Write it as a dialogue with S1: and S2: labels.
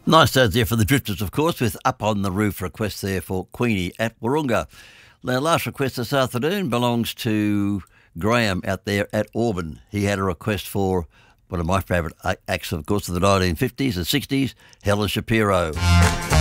S1: Nice sounds there for the Drifters, of course, with Up on the Roof request there for Queenie at Wahroonga. Now, last request this afternoon belongs to Graham out there at Auburn. He had a request for one of my favourite acts, of course, of the 1950s and 60s, Helen Shapiro.